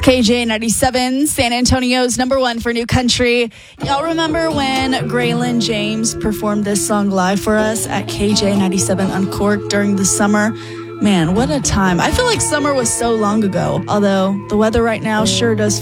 KJ 97, San Antonio's number one for new country. Y'all remember when Graylin James performed this song live for us at KJ 97 Uncorked during the summer? Man, what a time. I feel like summer was so long ago, although the weather right now sure does